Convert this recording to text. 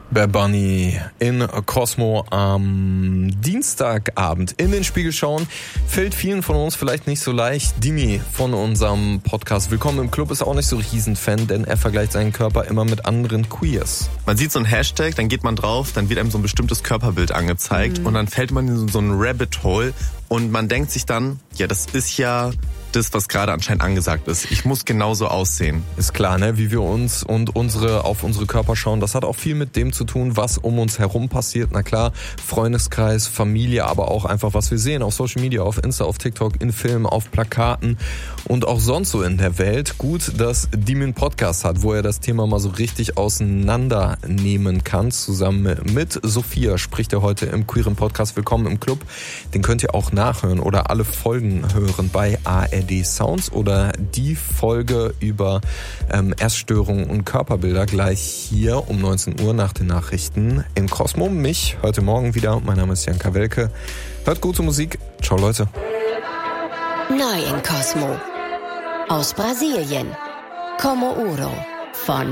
Bad Bunny in Cosmo am Dienstagabend. In den Spiegel schauen fällt vielen von uns vielleicht nicht so leicht. Dimi von unserem Podcast Willkommen im Club ist auch nicht so Riesenfan, denn er vergleicht seinen Körper immer mit anderen Queers. Man sieht so einen Hashtag, dann geht man drauf, dann wird einem so ein bestimmtes Körperbild angezeigt und dann fällt man in so einen Rabbit Hole und man denkt sich dann, ja, das ist ja das, was gerade anscheinend angesagt ist. Ich muss genauso aussehen. Ist klar, ne? Wie wir uns und auf unsere Körper schauen. Das hat auch viel mit dem zu tun, was um uns herum passiert. Na klar, Freundeskreis, Familie, aber auch einfach, was wir sehen auf Social Media, auf Insta, auf TikTok, in Filmen, auf Plakaten und auch sonst so in der Welt. Gut, dass Dimi einen Podcast hat, wo er das Thema mal so richtig auseinandernehmen kann. Zusammen mit Sophia spricht er heute im queeren Podcast Willkommen im Club. Den könnt ihr auch nachhören oder alle Folgen hören bei ARD Sounds oder die Folge über Essstörungen und Körperbilder gleich hier um 19 Uhr nach den Nachrichten in Cosmo. Mich heute Morgen wieder. Mein Name ist Jan Kawelke. Hört gute Musik. Ciao, Leute. Neu in Cosmo. Aus Brasilien. Como Uro von